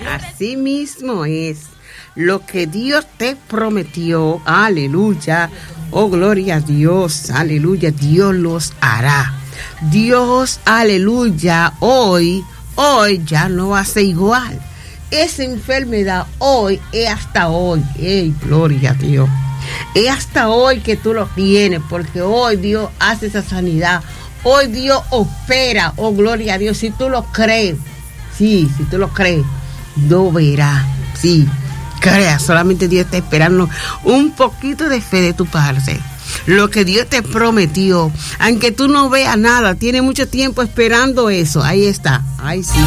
Así mismo es. Lo que Dios te prometió, aleluya, oh gloria a Dios, aleluya, Dios los hará. Dios, aleluya, hoy ya no hace igual. Esa enfermedad hoy es hasta hoy, gloria a Dios. Es hasta hoy que tú lo tienes, porque hoy Dios hace esa sanidad. Hoy Dios opera, oh gloria a Dios, si tú lo crees. Sí, si tú lo crees, lo verás, sí. Crea, solamente Dios está esperando un poquito de fe de tu parte. Lo que Dios te prometió, aunque tú no veas nada, tiene mucho tiempo esperando eso. Ahí está, ahí sí.